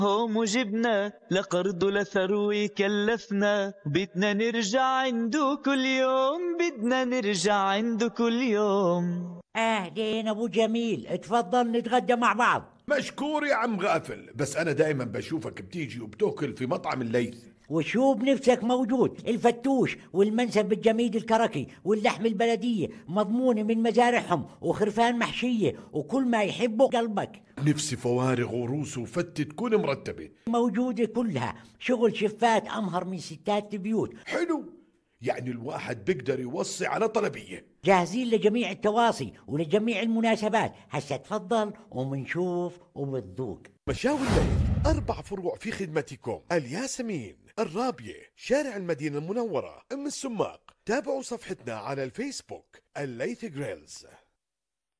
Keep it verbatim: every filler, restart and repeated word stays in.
هوم وجبنا لقرض لثروي كلفنا، بدنا نرجع عنده كل يوم، بدنا نرجع عنده كل يوم. اهلين ابو جميل، اتفضل نتغدى مع بعض. مشكور يا عم غافل، بس أنا دائما بشوفك بتيجي وبتاكل في مطعم الليث. وشو بنفسك موجود، الفتوش والمنسف الجميد الكركي واللحم البلدية مضمونة من مزارعهم وخرفان محشية وكل ما يحبه قلبك. نفسي فوارغ وروس وفتة تكون مرتبة. موجودة كلها، شغل شفات أمهر من ستات البيوت. حلو، يعني الواحد بيقدر يوصي على طلبية. جاهزين لجميع التواصي ولجميع المناسبات، هسا تفضل ومنشوف وبتذوق. مشاوي الليل، أربع فروع في خدمتكم: الياسمين، الرابية، شارع المدينة المنورة، أم السماق. تابعوا صفحتنا على الفيسبوك الليث جريلز.